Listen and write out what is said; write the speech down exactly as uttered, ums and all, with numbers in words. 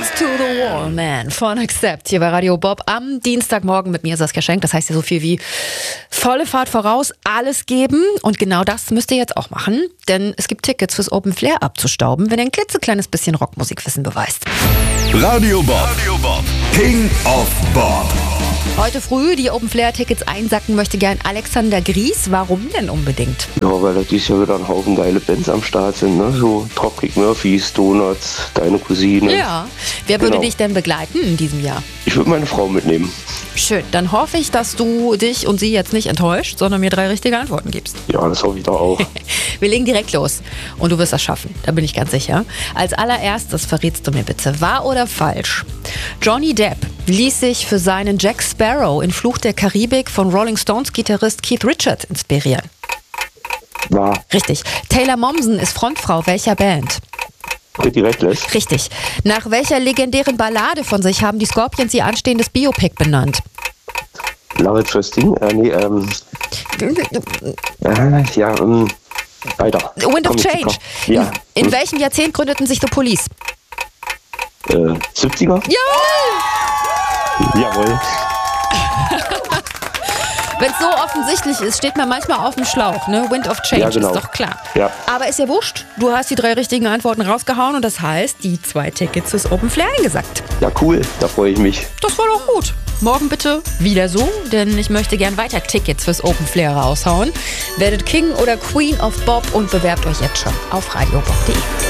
Against to the Wall, Man von Accept hier bei Radio Bob am Dienstagmorgen mit mir Saskia Schenk. Das heißt ja so viel wie volle Fahrt voraus, alles geben. Und genau das müsst ihr jetzt auch machen, denn es gibt Tickets fürs Open Flair abzustauben, wenn ihr ein klitzekleines bisschen Rockmusikwissen beweist. Radio Bob, Radio Bob. King of Bob. Heute früh die Open Flair Tickets einsacken möchte gern Alexander Gries. Warum denn unbedingt? Ja, weil da dieses Jahr wieder ein Haufen geile Bands am Start sind, ne? So Dropkick Murphys, Donuts, Deine Cousine. Ja. Wer würde Genau. dich denn begleiten in diesem Jahr? Ich würde meine Frau mitnehmen. Schön, dann hoffe ich, dass du dich und sie jetzt nicht enttäuscht, sondern mir drei richtige Antworten gibst. Ja, das hoffe ich doch auch. Wir legen direkt los und du wirst das schaffen, da bin ich ganz sicher. Als allererstes verrätst du mir bitte, wahr oder falsch? Johnny Depp ließ sich für seinen Jack Sparrow in Fluch der Karibik von Rolling Stones Gitarrist Keith Richards inspirieren. War Richtig. Taylor Momsen ist Frontfrau welcher Band? Pretty Reckless. Richtig. Nach welcher legendären Ballade von sich haben die Scorpions ihr anstehendes Biopic benannt? Love It First Thing. Äh, nee, ähm. Äh, ja, ähm. Weiter. Wind of Komm, Change. jetzt Ja. In, in welchem Jahrzehnt gründeten sich The Police? Äh, siebziger? Ja! Jawohl. Wenn es so offensichtlich ist, steht man manchmal auf dem Schlauch, ne? Wind of Change, Ja, genau. ist doch klar. Ja. Aber ist ja wurscht, du hast die drei richtigen Antworten rausgehauen und das heißt, die zwei Tickets fürs Open Flair eingesackt. Ja, cool. Da freue ich mich. Das war doch gut. Morgen bitte wieder so, denn ich möchte gern weiter Tickets fürs Open Flair raushauen. Werdet King oder Queen of Bob und bewerbt euch jetzt schon auf radiobob punkt de.